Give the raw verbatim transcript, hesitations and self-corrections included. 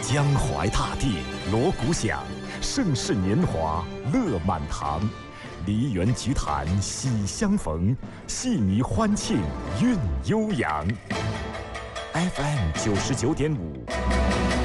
江淮大地锣鼓响，盛世年华乐满堂。梨园菊坛喜相逢，戏迷欢庆韵悠扬。F M 九十九点五。